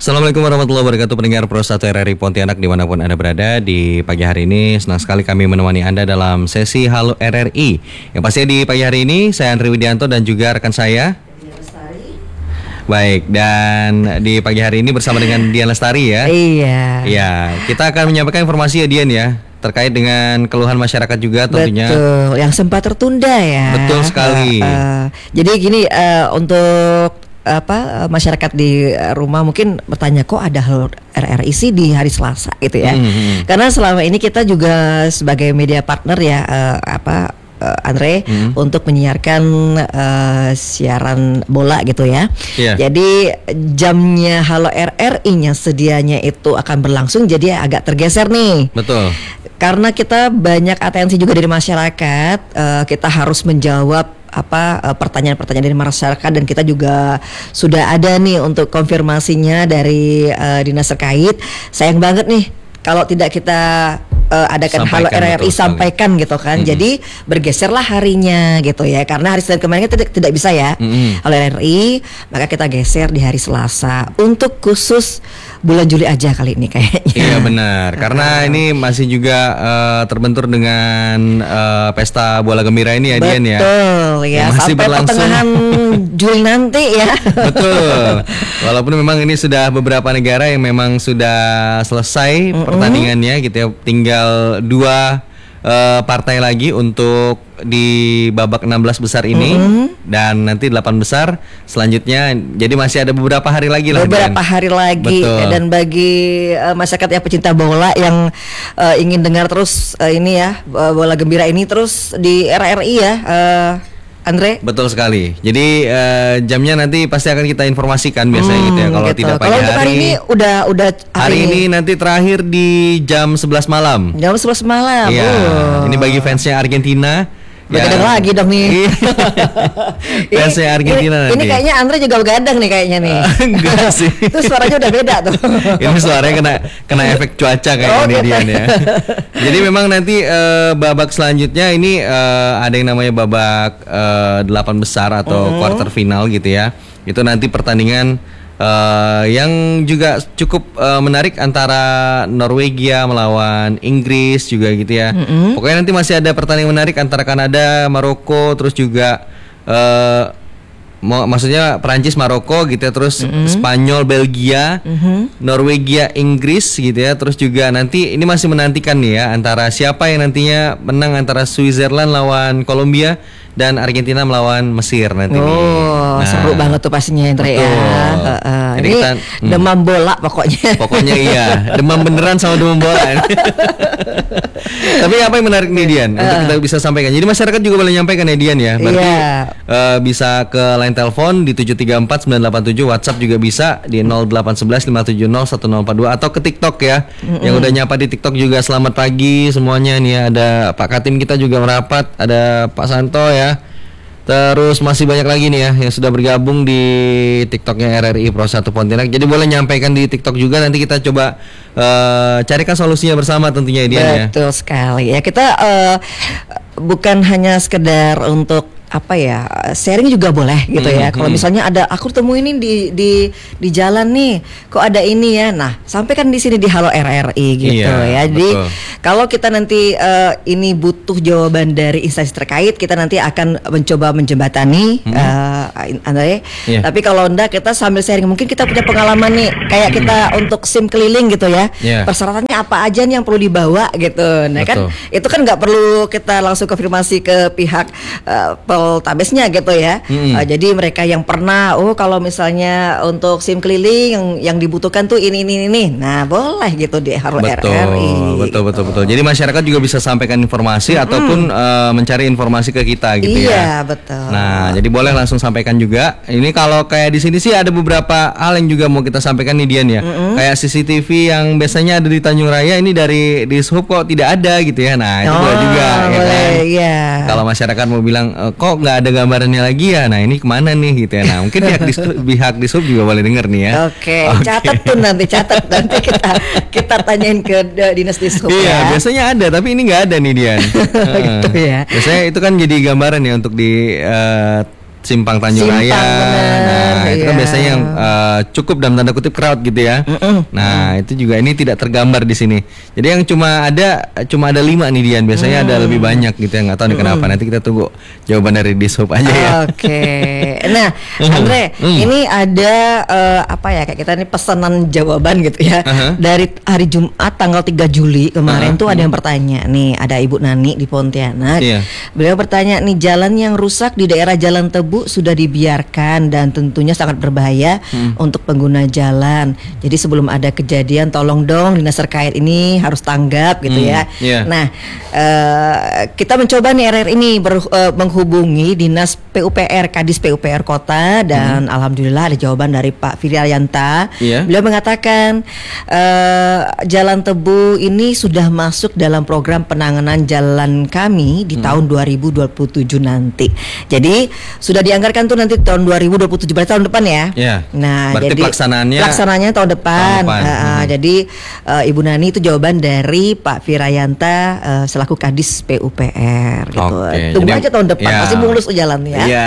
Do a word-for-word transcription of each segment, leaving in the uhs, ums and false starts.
Assalamualaikum warahmatullahi wabarakatuh, pendengar Pro satu R R I Pontianak dimanapun Anda berada. Di pagi hari ini senang sekali kami menemani Anda dalam sesi Halo R R I. Yang pasti di pagi hari ini saya Andri Widianto dan juga rekan saya Baik, dan di pagi hari ini bersama dengan Dian Lestari ya. Iya. Iya, kita akan menyampaikan informasi ya Dian ya, terkait dengan keluhan masyarakat juga tentunya. Betul, yang sempat tertunda ya. Betul sekali. Uh, uh, jadi gini, uh, untuk apa masyarakat di rumah mungkin bertanya, kok ada Halo R R I sih di hari Selasa gitu ya. Mm-hmm. Karena selama ini kita juga sebagai media partner ya, uh, apa uh, Andre mm-hmm. untuk menyiarkan uh, siaran bola gitu ya. Yeah. Jadi jamnya Halo R R I-nya sedianya itu akan berlangsung, jadi agak tergeser nih. Betul. Karena kita banyak atensi juga dari masyarakat, uh, kita harus menjawab apa uh, pertanyaan-pertanyaan dari masyarakat, dan kita juga sudah ada nih untuk konfirmasinya dari uh, dinas terkait. Sayang banget nih kalau tidak kita uh, adakan Halo R R I sampaikan gitu kan. Mm-hmm. Jadi bergeserlah harinya gitu ya, karena hari Senin kemarin tidak tidak bisa ya. Mm-hmm. Halo R R I, maka kita geser di hari Selasa untuk khusus bulan Juli aja kali ini kayaknya. Iya benar, karena uh, ini masih juga uh, terbentur dengan uh, pesta bola gembira ini ya Dian ya. Betul ya, masih sampai berlangsung pertengahan Juli nanti ya. Betul. Walaupun memang ini sudah beberapa negara yang memang sudah selesai mm-hmm. pertandingannya gitu ya, tinggal dua uh, partai lagi untuk di babak enam belas besar ini, mm-hmm. dan nanti delapan besar selanjutnya. Jadi masih ada beberapa hari lagi lah. Beberapa Dan. hari lagi. Betul. Dan bagi uh, masyarakat yang pecinta bola yang uh, ingin dengar terus uh, ini ya, uh, bola gembira ini terus di R R I ya, uh, Andre. Betul sekali. Jadi uh, jamnya nanti pasti akan kita informasikan biasanya hmm, gitu ya. Kalau gitu. tidak pagi kalau hari, hari ini udah udah hari, hari ini. ini nanti terakhir di jam sebelas malam. Jam sebelas malam. Iya. Oh. Ini bagi fansnya Argentina. Begadang ya. lagi dong nih. Fansnya Argentina ini, nanti. Ini kayaknya Andre juga begadang nih kayaknya nih. Uh, enggak sih. Itu suaranya udah beda tuh. Ini suaranya kena kena efek cuaca kayak oh, ini gitu. Dian ya. Jadi memang nanti uh, babak selanjutnya ini uh, ada yang namanya babak uh, delapan besar atau uh-huh. quarter final gitu ya. Itu nanti pertandingan Uh, yang juga cukup uh, menarik antara Norwegia melawan Inggris juga gitu ya. Mm-hmm. Pokoknya nanti masih ada pertandingan menarik antara Kanada, Maroko, terus juga uh, mo- maksudnya Prancis, Maroko gitu ya, terus mm-hmm. Spanyol, Belgia, mm-hmm. Norwegia, Inggris gitu ya. Terus juga nanti ini masih menantikan nih ya, antara siapa yang nantinya menang antara Switzerland lawan Kolombia dan Argentina melawan Mesir nanti. Oh, nah, seru banget tuh pastinya Andre ya. Uh, uh, Jadi ini kita, hmm. demam bola pokoknya. Pokoknya iya, demam beneran sama demam bola. Tapi apa yang menarik nih Dian uh. untuk kita bisa sampaikan. Jadi masyarakat juga boleh nyampaikan ya Dian ya. Berarti yeah. uh, bisa ke line telepon di tujuh tiga empat sembilan delapan tujuh, WhatsApp juga bisa di nol delapan satu satu lima tujuh nol satu nol empat dua, atau ke TikTok ya. Mm-hmm. Yang udah nyapa di TikTok juga selamat pagi semuanya nih ya. Ada Pak Katim kita juga merapat, ada Pak Santo ya. Terus masih banyak lagi nih ya yang sudah bergabung di TikToknya R R I Pro satu Pontianak. Jadi boleh nyampaikan di TikTok juga, nanti kita coba uh, carikan solusinya bersama tentunya Dian ya. Betul sekali ya, kita uh, bukan hanya sekedar untuk apa ya, sharing juga boleh gitu ya. Mm-hmm. Kalau misalnya ada aku temu ini di di di jalan nih, kok ada ini ya. Nah, sampaikan di sini di Halo R R I gitu iya, ya. Jadi betul. Kalau kita nanti uh, ini butuh jawaban dari instansi terkait, kita nanti akan mencoba menjembatani, mm-hmm. uh, Andre. Yeah. Tapi kalau enggak, kita sambil sharing. Mungkin kita punya pengalaman nih, kayak mm-hmm. kita untuk SIM keliling gitu ya. Yeah. Persyaratannya apa aja nih yang perlu dibawa gitu. Nah betul. Kan itu kan nggak perlu kita langsung konfirmasi ke pihak uh, tabesnya gitu ya. Hmm. Uh, jadi mereka yang pernah, oh kalau misalnya untuk SIM keliling yang yang dibutuhkan tuh ini ini ini. Nah, boleh gitu di Halo R R I. Betul betul betul. Jadi masyarakat juga bisa sampaikan informasi hmm. ataupun uh, mencari informasi ke kita gitu iya, ya. Iya, betul. Nah, jadi boleh langsung sampaikan juga. Ini kalau kayak di sini sih ada beberapa hal yang juga mau kita sampaikan nih Dian ya. Hmm. Kayak C C T V yang biasanya ada di Tanjung Raya, ini dari di Sub kok tidak ada gitu ya. Nah, itu oh, juga ya kan. Iya. Kalau masyarakat mau bilang e, kok nggak ada ada gambarannya lagi ya. Nah, ini kemana nih gitu ya. Nah, mungkin pihak di pihak di sub juga boleh denger nih ya. Oke, okay, okay. Catat tuh nanti catat nanti kita kita tanyain ke dinas di sub. Iya, ya. Biasanya ada tapi ini nggak ada nih Dian. Gitu ya. Biasanya itu kan jadi gambaran ya untuk di uh, Simpang Tanjung Simpang, Raya. bener, Nah, itu kan iya. biasanya yang uh, cukup dalam tanda kutip crowd gitu ya. Mm-mm. Nah, itu juga ini tidak tergambar di sini. Jadi yang cuma ada cuma ada lima nih Dian. Biasanya ada lebih banyak gitu ya. Nggak tahu nih kenapa. Nanti kita tunggu jawaban dari Dishub aja ya. Oke. Nah, Andre, Hmm. ini ada eh, apa ya, kayak kita ini pesanan jawaban gitu ya. Aha. Dari hari Jumat tanggal tiga Juli kemarin Aha. tuh ada yang bertanya nih, ada Ibu Nani di Pontianak. Iya. Beliau bertanya nih, jalan yang rusak di daerah Jalan Tebu sudah dibiarkan dan tentunya sangat berbahaya untuk pengguna jalan. Jadi sebelum ada kejadian, tolong dong dinas terkait ini harus tanggap gitu Hmm, ya. iya. Nah, eh, kita mencoba nih R R ini ber- eh, menghubungi dinas P U P R, Kadis P U P R Kota, dan alhamdulillah ada jawaban dari Pak Firyayanta. Iya. Beliau mengatakan eh, Jalan Tebu ini sudah masuk dalam program penanganan jalan kami di tahun dua ribu dua puluh tujuh nanti. Jadi sudah dianggarkan tuh nanti tahun dua ribu dua puluh tujuh, berarti tahun depan ya. Iya. Nah, Berarti jadi pelaksanaannya pelaksanaannya tahun depan. tahun depan. Ah, ah, Mhm. Jadi eh, Ibu Nani itu jawaban dari Pak Firyayanta eh, selaku Kadis P U P R gitu. Oke, Tunggu jadi- aja tahun depan ya. pasti mulus jalan ya. Iya.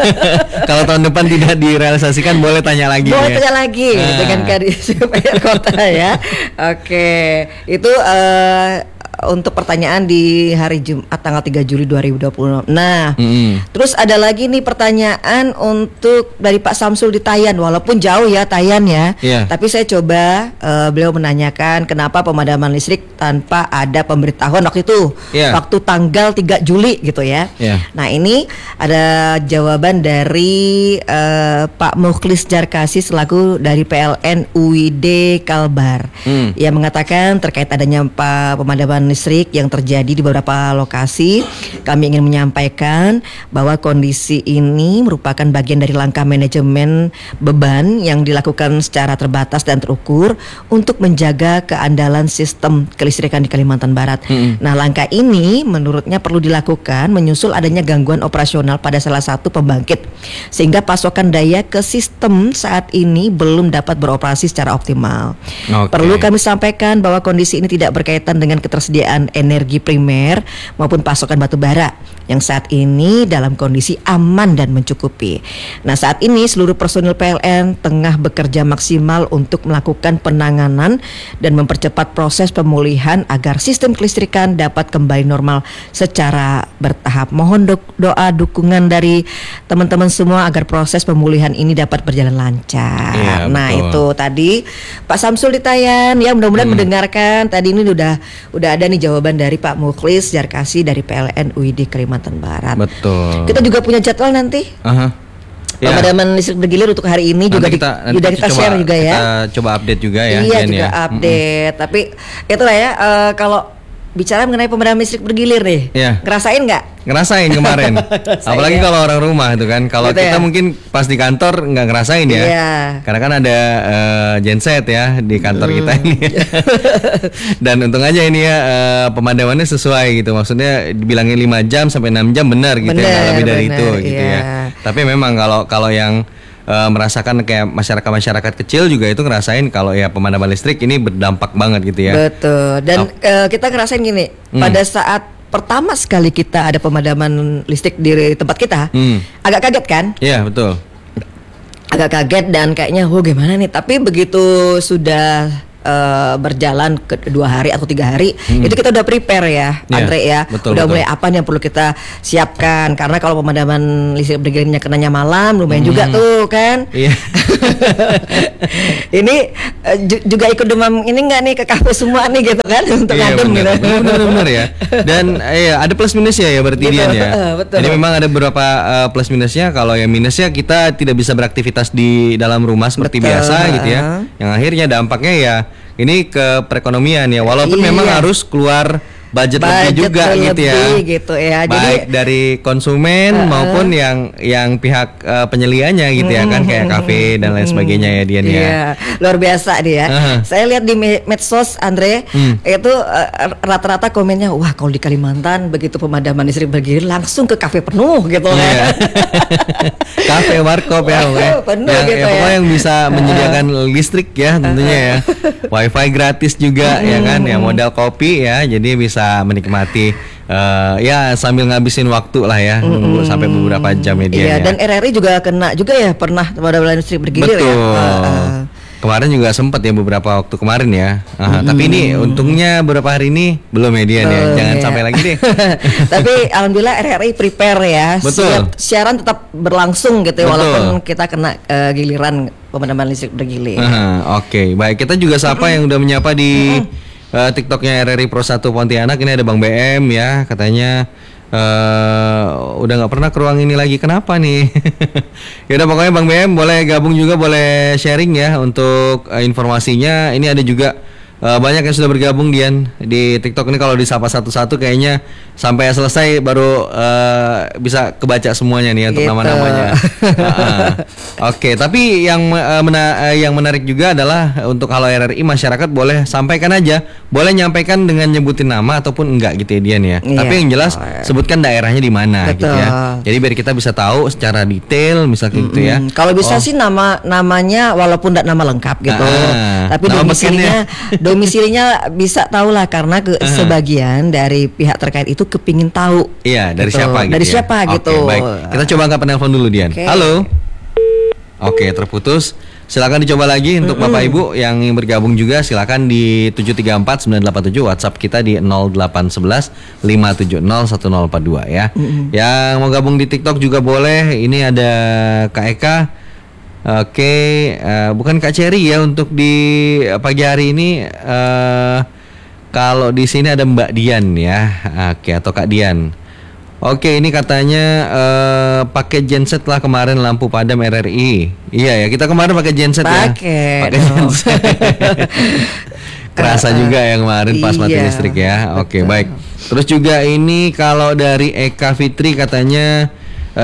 Kalau tahun depan tidak direalisasikan boleh tanya lagi. Boleh ya. tanya lagi Ah. dengan Kadis P U P R Kota ya. Oke, itu eh, untuk pertanyaan di hari Jumat tanggal tiga Juli dua ribu dua puluh. Nah, Mm-mm. terus ada lagi nih pertanyaan untuk dari Pak Samsul di Tayan, walaupun jauh ya Tayan ya. Iya. Tapi saya coba eh, beliau menanyakan kenapa pemadaman listrik tanpa ada pemberitahuan waktu itu, Iya. waktu tanggal tiga Juli gitu ya. Iya. Nah, ini ada jawaban dari eh, Pak Mukhlis Jarkasi selaku dari P L N U I D Kalbar. Hmm. Ia mengatakan terkait adanya pa- pemadaman listrik yang terjadi di beberapa lokasi, kami ingin menyampaikan bahwa kondisi ini merupakan bagian dari langkah manajemen beban yang dilakukan secara terbatas dan terukur untuk menjaga keandalan sistem kelistrikan di Kalimantan Barat. Hmm. Nah, langkah ini menurutnya perlu dilakukan menyusul adanya gangguan operasional pada salah satu pembangkit, sehingga pasokan daya ke sistem saat ini belum dapat beroperasi secara optimal. Oke. Perlu kami sampaikan bahwa kondisi ini tidak berkaitan dengan ketersediaan energi primer maupun pasokan batu bara yang saat ini dalam kondisi aman dan mencukupi. Nah, saat ini seluruh personil P L N tengah bekerja maksimal untuk melakukan penanganan dan mempercepat proses pemulihan agar sistem kelistrikan dapat kembali normal secara bertahap. Mohon do- doa dukungan dari teman-teman semua agar proses pemulihan ini dapat berjalan lancar. Iya, Nah, betul. itu tadi Pak Samsul di Tayan ya, mudah-mudahan mendengarkan. Tadi ini udah udah ada nih jawaban dari Pak Mukhlis Jarkasi dari P L N U I D Kalimantan Barat. Betul. Kita juga punya jadwal nanti Aha. Ya. pemadaman listrik bergilir untuk hari ini juga Nanti di, kita, nanti juga kita coba, share juga ya. Kita coba update juga ya. Iya Dian, juga ya. update. Tapi itulah ya, eh, kalau bicara mengenai pemadaman listrik bergilir nih, Iya. ngerasain nggak? Ngerasain kemarin. Apalagi ya. kalau orang rumah itu kan. Kalau Gitu kita ya. mungkin pas di kantor nggak ngerasain ya. Iya. Karena kan ada eh, genset ya di kantor kita ini. Dan untung aja ini ya eh, pemadamannya sesuai gitu. Maksudnya dibilangin lima jam sampai enam jam benar gitu ya, nggak Benar, lebih dari benar, itu gitu iya. ya. Tapi memang kalau kalau yang eh, merasakan kayak masyarakat-masyarakat kecil juga itu ngerasain kalau ya pemadaman listrik ini berdampak banget gitu ya. Betul. Dan eh, kita ngerasain gini, Hmm. pada saat pertama sekali kita ada pemadaman listrik di tempat kita, Hmm. agak kaget kan? Iya, betul. Agak kaget dan kayaknya, wah gimana nih? Tapi begitu sudah eh, berjalan ke dua hari atau tiga hari, itu kita udah prepare ya, Iya, Andre ya. betul, udah betul. mulai apa nih yang perlu kita siapkan? Karena kalau pemadaman listrik bergilirnya kenanya malam, lumayan juga tuh kan. Iya. Ini eh, ju- juga ikut demam ini nggak nih ke kafe semua nih gitu kan untuk Iya, ngadem bener, gitu. bener, bener, bener ya. Dan eh, ya, ada plus minusnya ya berarti Betul, Dian ya. eh, betul. Jadi memang ada beberapa eh, plus minusnya. Kalau yang minusnya kita tidak bisa beraktivitas di dalam rumah seperti Betul, biasa gitu ya. eh. Yang akhirnya dampaknya ya ini ke perekonomian ya. Walaupun Iya. memang harus keluar budget, lebih Budget juga gitu ya. lebih gitu ya. Jadi Baik dari konsumen Uh-uh. maupun yang yang pihak eh, penyelianya gitu ya kan, kayak kafe dan lain sebagainya ya Dian ya. Iya, luar biasa dia. Aha. Saya lihat di me- medsos Andre, Hmm. itu eh, rata-rata komennya, wah kalau di Kalimantan begitu pemadaman listrik bergilir langsung ke kafe penuh gitu Iya. kan. Kafe, warkop ya, Wah, pokoknya. penuh yang, gitu ya, ya. pokoknya yang bisa menyediakan listrik ya tentunya ya. Wifi gratis juga ya kan, ya modal kopi ya, jadi bisa menikmati uh, ya sambil ngabisin waktu lah ya, nunggu sampai beberapa jam ya dia. Iya, ya. dan R R I juga kena juga ya, pernah pemadaman listrik bergilir. Betul. Ya. Uh, uh. Kemarin juga sempat ya beberapa waktu kemarin ya. Aha, hmm. Tapi ini untungnya beberapa hari ini belum ya Dian ya. Jangan ya. sampai lagi deh. Tapi alhamdulillah R R I prepare ya. Betul. Siap, siaran tetap berlangsung gitu ya, Betul. walaupun kita kena uh, giliran pemadaman listrik bergilir. Aha, Oke, okay. Baik, kita juga sapa yang udah menyapa di uh, TikToknya R R I Pro satu Pontianak. Ini ada Bang B M ya, katanya Uh, udah nggak pernah ke ruang ini lagi, kenapa nih? Ya udah, pokoknya Bang B M boleh gabung juga, boleh sharing ya untuk uh, informasinya. Ini ada juga uh, banyak yang sudah bergabung Dian di TikTok ini. Kalau disapa satu-satu kayaknya sampai selesai baru uh, bisa kebaca semuanya nih untuk gitu. Nama-namanya. uh, Oke, okay. Tapi yang uh, mena- uh, yang menarik juga adalah untuk Halo R R I, masyarakat boleh sampaikan aja, boleh nyampaikan dengan nyebutin nama ataupun enggak gitu ya Dian ya. Iya. Tapi yang jelas sebutkan daerahnya di mana gitu ya. Jadi biar kita bisa tahu secara detail misalnya mm-hmm. gitu ya. Kalau bisa oh. sih nama namanya walaupun tidak nama lengkap gitu. Ah, tapi domisilinya domisilinya bisa tahu lah, karena ke, uh-huh. sebagian dari pihak terkait itu kepingin tahu. Iya, dari gitu. siapa gitu. Dari ya? siapa okay, gitu. Baik. Kita coba angkat penelpon dulu Dian. Okay. Halo. Oke, terputus. Silakan dicoba lagi untuk mm-hmm. Bapak Ibu yang ingin bergabung juga, silakan di tujuh tiga empat sembilan delapan tujuh, WhatsApp kita di nol delapan satu satu lima tujuh nol satu nol empat dua ya. Mm-hmm. Yang mau gabung di TikTok juga boleh. Ini ada Kak Eka. Oke, uh, bukan Kak Cherry ya untuk di pagi hari ini. Uh, kalau di sini ada Mbak Dian ya. Oke, atau Kak Dian. Oke, ini katanya uh, pakai genset lah kemarin lampu padam R R I. Iya ya, kita kemarin pakai genset ya. Pakai genset. Kerasa juga ya kemarin pas mati iya, listrik ya. Oke, betul. Baik. Terus juga ini kalau dari Eka Fitri katanya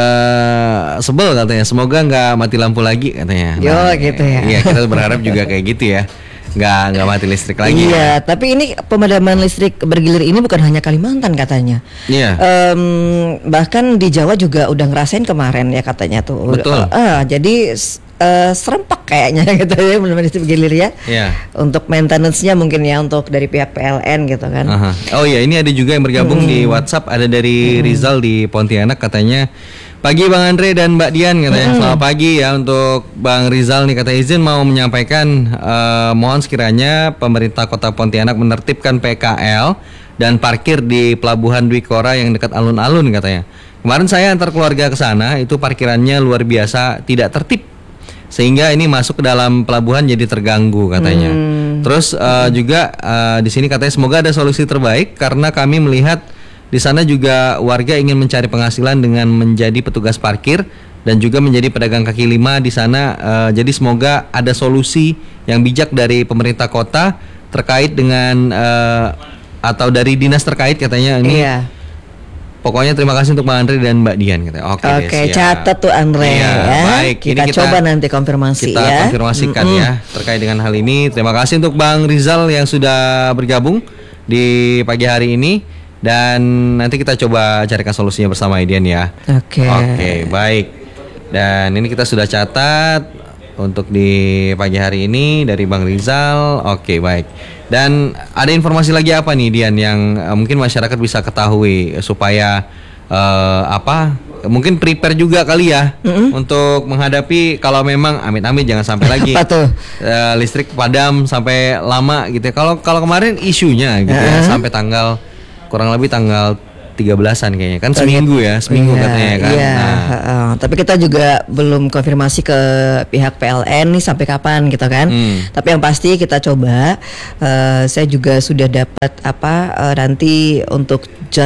uh, sebel katanya, semoga nggak mati lampu lagi katanya. Yo nah, gitu ya. Iya, kita berharap juga kayak gitu ya. Nggak nggak mati listrik lagi. Iya, ya. Tapi ini pemadaman listrik bergilir ini bukan hanya Kalimantan katanya. Iya. Um, bahkan di Jawa juga udah ngerasain kemarin ya katanya tuh. Betul. Uh, uh, jadi uh, serempak kayaknya gitu ya pemadaman listrik bergilir ya. Iya. Untuk maintenance-nya mungkin ya untuk dari pihak P L N gitu kan. Aha. Oh iya, ini ada juga yang bergabung hmm. di WhatsApp, ada dari hmm. Rizal di Pontianak katanya. Pagi Bang Andre dan Mbak Dian katanya. Mm-hmm. Selamat pagi ya untuk Bang Rizal nih, kata izin mau menyampaikan uh, mohon sekiranya pemerintah Kota Pontianak menertibkan P K L dan parkir di Pelabuhan Dwi Kora yang dekat alun-alun katanya. Kemarin saya antar keluarga ke sana, itu parkirannya luar biasa tidak tertib. Sehingga ini masuk ke dalam pelabuhan jadi terganggu katanya. Mm. Terus uh, mm. juga uh, di sini katanya semoga ada solusi terbaik karena kami melihat di sana juga warga ingin mencari penghasilan dengan menjadi petugas parkir dan juga menjadi pedagang kaki lima di sana. Uh, jadi semoga ada solusi yang bijak dari pemerintah kota terkait dengan uh, atau dari dinas terkait katanya ini. Iya. Pokoknya terima kasih untuk Mbak Andre dan Mbak Dian katanya. Oke, Oke, okay, catat tuh Andre iya, ya. Baik. Kita, kita coba nanti konfirmasi kita ya. Kita konfirmasikan mm-hmm. ya terkait dengan hal ini. Terima kasih untuk Bang Rizal yang sudah bergabung di pagi hari ini. Dan nanti kita coba carikan solusinya bersama Dian ya. Oke. Okay. Oke, okay, baik. Dan ini kita sudah catat untuk di pagi hari ini dari Bang Rizal. Oke, okay, baik. Dan ada informasi lagi apa nih Dian yang uh, mungkin masyarakat bisa ketahui supaya uh, apa? Mungkin prepare juga kali ya mm-hmm. untuk menghadapi kalau memang amit-amit jangan sampai lagi uh, listrik padam sampai lama gitu. Kalau kalau kemarin isunya gitu uh-huh. ya sampai tanggal kurang lebih tanggal tiga belasan kayaknya kan seminggu ya seminggu iya, katanya kan. Iya, nah. uh, tapi kita juga belum konfirmasi ke pihak P L N nih sampai kapan gitu kan. Hmm. Tapi yang pasti kita coba. Uh, saya juga sudah dapat apa uh, nanti untuk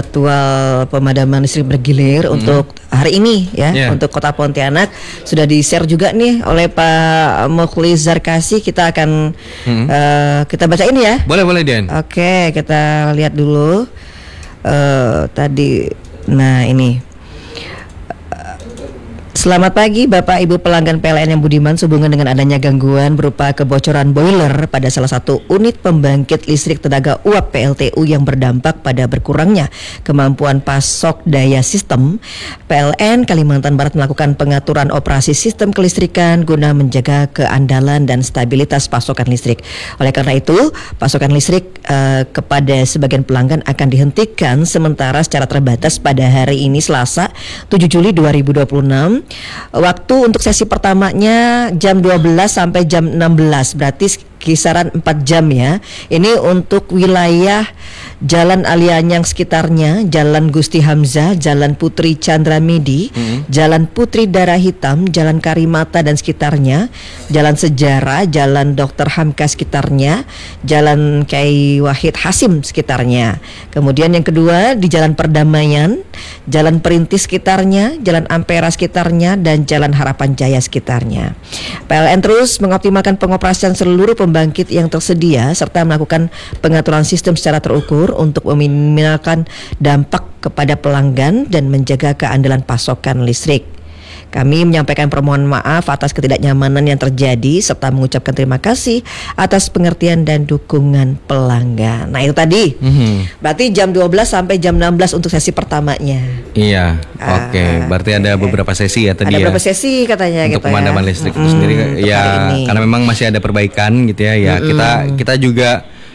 jadwal pemadaman listrik bergilir hmm. untuk hari ini ya yeah. untuk Kota Pontianak sudah di share juga nih oleh Pak Mukhlis Zarkasi. Kita akan hmm. uh, kita bacain ya. Boleh boleh Dian. Oke, kita lihat dulu. Uh, tadi, nah ini uh, Selamat pagi Bapak Ibu pelanggan P L N yang budiman, sehubungan dengan adanya gangguan berupa kebocoran boiler pada salah satu unit pembangkit listrik tenaga uap P L T U yang berdampak pada berkurangnya kemampuan pasok daya sistem. P L N Kalimantan Barat melakukan pengaturan operasi sistem kelistrikan guna menjaga keandalan dan stabilitas pasokan listrik. Oleh karena itu, pasokan listrik uh, kepada sebagian pelanggan akan dihentikan sementara secara terbatas pada hari ini Selasa tujuh Juli dua ribu dua puluh enam. Waktu untuk sesi pertamanya jam dua belas sampai jam enam belas, berarti kisaran empat jam ya. Ini untuk wilayah Jalan Alianyang sekitarnya, Jalan Gusti Hamzah, Jalan Putri Chandramidi, hmm. Jalan Putri Darah Hitam, Jalan Karimata dan sekitarnya, Jalan Sejarah, Jalan Dokter Hamka sekitarnya, Jalan Kyai Wahid Hasim sekitarnya. Kemudian yang kedua di Jalan Perdamaian, Jalan Perintis sekitarnya, Jalan Ampera sekitarnya, dan Jalan Harapan Jaya sekitarnya. P L N terus mengoptimalkan pengoperasian seluruh pembangkit yang tersedia serta melakukan pengaturan sistem secara terukur untuk meminimalkan dampak kepada pelanggan dan menjaga keandalan pasokan listrik. Kami menyampaikan permohonan maaf atas ketidaknyamanan yang terjadi serta mengucapkan terima kasih atas pengertian dan dukungan pelanggan. Nah itu tadi, mm-hmm. berarti jam dua belas sampai jam enam belas untuk sesi pertamanya. Iya, ah, oke. Okay. Berarti okay. ada beberapa sesi ya tadi ada ya. Ada beberapa sesi katanya untuk gitu pemadaman ya. listrik mm-hmm. itu sendiri. Ya karena memang masih ada perbaikan gitu ya. Ya mm-hmm. kita kita juga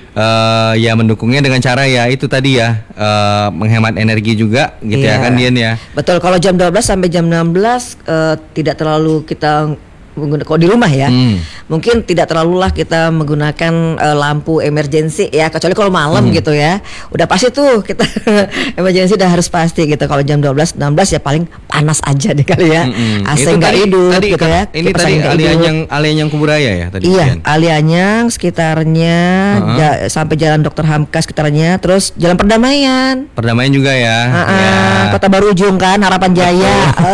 Uh, ya mendukungnya dengan cara ya itu tadi ya uh, menghemat energi juga gitu yeah. ya kan Dian ya. Betul, kalau jam dua belas sampai jam enam belas uh, tidak terlalu kita menggunakan kalau di rumah ya. Hmm. Mungkin tidak terlalu lah kita menggunakan uh, lampu emergency ya, kecuali kalau malam hmm. gitu ya. Udah pasti tuh kita emergency udah harus pasti gitu. Kalau jam dua belas enam belas ya paling panas aja deh kali ya. Hmm. A C nggak hidup tadi, gitu ya. Ini tadi Alianyang Alianyang Kuburaya ya tadi. Iya, Alianyang sekitarnya uh-huh. ja, sampai Jalan Dokter Hamka sekitarnya, terus Jalan Perdamaian. Perdamaian juga ya. Uh-uh. ya. Kota Baru Ujung kan, Harapan Jaya.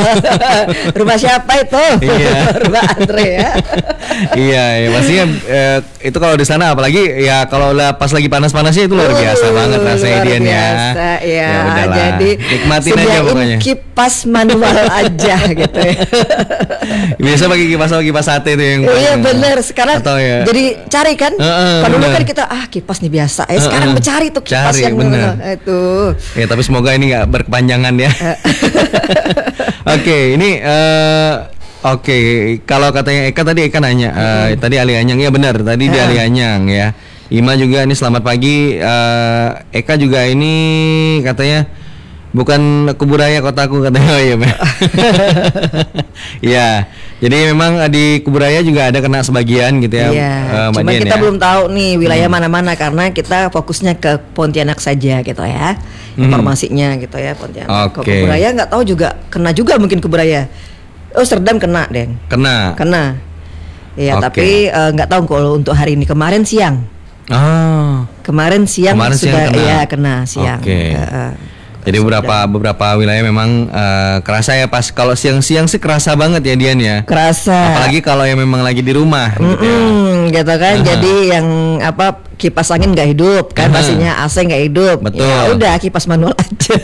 Rumah siapa itu? Iya. Rumah Andre ya. Iya, ya pastinya eh, itu kalau di sana apalagi ya kalau pas lagi panas-panasnya itu luar biasa uh, banget rasanya Dian ya. Biasa, ya. Ya jadi nikmatin aja pokoknya. Kipas manual aja gitu ya. Biasa pakai kipas sama kipas sate itu yang. Iya benar. Sekarang ya, jadi cari kan. Uh, uh, kalau dulu kan kita ah kipas nih biasa. Eh uh, uh, sekarang mencari tuh kipas cari, yang bener. Itu. Ya tapi semoga ini nggak berkepanjangan ya. Oke, okay, ini. Uh, Oke, okay. Kalau katanya Eka tadi Eka nanya, hmm. uh, tadi Alianyang ya benar, tadi ya. Di Alianyang ya. Ima juga ini selamat pagi, uh, Eka juga ini katanya bukan Kuburaya kotaku katanya. Oh iya, ya. Jadi memang di Kuburaya juga ada kena sebagian gitu ya. Iya. Uh, Cuma Dian, kita ya. belum tahu nih wilayah hmm. mana-mana karena kita fokusnya ke Pontianak saja gitu ya. Informasinya hmm. gitu ya Pontianak. Okay. Ke Kuburaya nggak tahu juga, kena juga mungkin Kuburaya. Oh Serdam kena deh. Kena. Kena. Iya okay. Tapi nggak uh, tahu kalau untuk hari ini kemarin siang. Ah. Kemarin siang kemarin sudah siang kena. Ya kena siang. Oke. Okay. Uh, Jadi beberapa beberapa wilayah memang uh, kerasa ya pas kalau siang-siang sih kerasa banget ya Dian ya. Kerasa. Apalagi kalau yang memang lagi di rumah. Mm-mm, gitu, ya. gitu kan. Uh-huh. Jadi yang apa kipas angin nggak hidup kan uh-huh. pastinya A C nggak hidup. Betul. Ya udah kipas manual aja.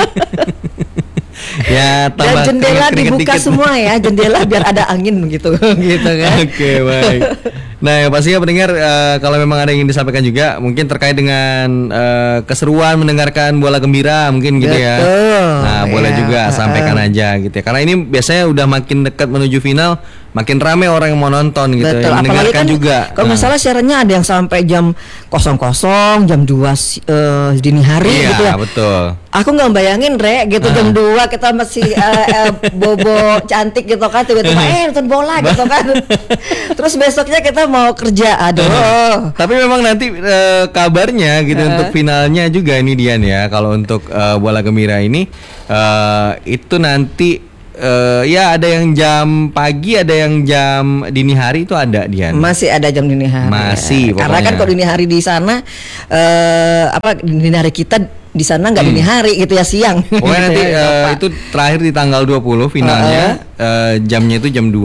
Ya, dan jendela dibuka dikit. Semua ya, jendela biar ada angin gitu, gitu kan. Oke, okay, baik. Nah, ya pastinya pendengar uh, kalau memang ada yang ingin disampaikan juga, mungkin terkait dengan uh, keseruan mendengarkan bola gembira, mungkin gitu. Betul, ya. Nah, boleh ya. juga sampaikan uh. aja gitu ya. Karena ini biasanya udah makin dekat menuju final, makin ramai orang yang mau nonton gitu, Betul. yang mendengarkan kan, juga. Kalau nggak nah. salah siarannya ada yang sampai jam kosong kosong, jam dua uh, dini hari iya, gitu ya. Betul. Aku nggak bayangin Re gitu uh. jam dua kita masih uh, uh, bobo cantik gitu kan tiba-tiba eh nonton bola gitu kan. Terus besoknya kita mau kerja, aduh. Uh. Tapi memang nanti uh, kabarnya gitu uh. untuk finalnya juga ini Dian ya. Kalau untuk uh, bola gembira ini uh, itu nanti Uh, ya ada yang jam pagi, ada yang jam dini hari itu ada Dian. Masih ada jam dini hari. Masih. Ya. Karena kan kalau dini hari di sana uh, apa dini hari kita di sana nggak hmm. dini hari gitu ya siang. Pokoknya nanti uh, itu terakhir di tanggal dua puluh finalnya uh-uh. uh, jamnya itu jam dua.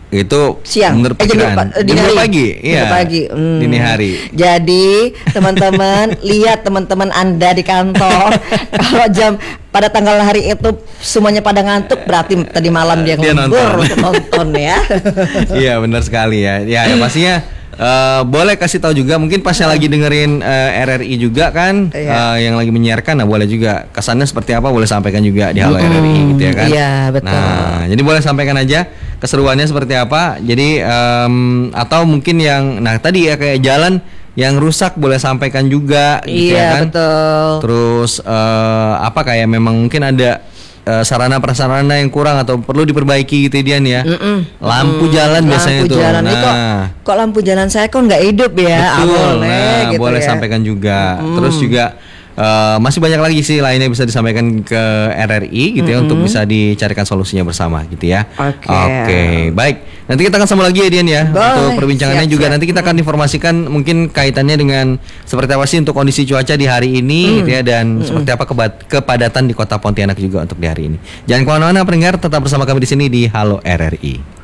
Itu siang, menurut eh, jam perkiraan. berapa? Dini Jam hari. pagi, Jam iya. pagi. Hmm. Dini hari. Jadi teman-teman lihat teman-teman Anda di kantor kalau jam pada tanggal hari itu semuanya pada ngantuk, berarti tadi malam dia, Dia ngembur nonton. nonton ya. Iya benar sekali ya. Ya, ya pastinya. Uh, boleh kasih tahu juga mungkin pas yang lagi dengerin uh, R R I juga kan, Iya. uh, yang lagi menyiarkan, nah boleh juga kesannya seperti apa boleh sampaikan juga di Halo Mm-mm. R R I gitu ya kan. Iya, betul. Nah jadi boleh sampaikan aja keseruannya seperti apa. Jadi um, atau mungkin yang nah tadi ya kayak jalan yang rusak boleh sampaikan juga gitu Iya, ya kan. betul. Terus uh, apa kayak memang mungkin ada uh, sarana prasarana yang kurang atau perlu diperbaiki gitu Dian ya. Mm-mm. Lampu Mm, jalan biasanya lampu tuh. jalan ini kok, Nah. kok lampu jalan saya kok nggak hidup ya? Ah, Betul, boleh, nah, gitu boleh ya. sampaikan juga. Terus juga eh, masih banyak lagi sih lainnya bisa disampaikan ke R R I gitu ya untuk bisa dicarikan solusinya bersama gitu ya. Oke. Oke, baik. Nanti kita akan sambung lagi ya Dian ya. Boleh, Untuk perbincangannya siap, juga siap. nanti kita akan informasikan mungkin kaitannya dengan seperti apa sih untuk kondisi cuaca di hari ini gitu ya dan seperti apa kebat- kepadatan di Kota Pontianak juga untuk di hari ini. Jangan kemana-mana pendengar, tetap bersama kami di sini di Halo R R I.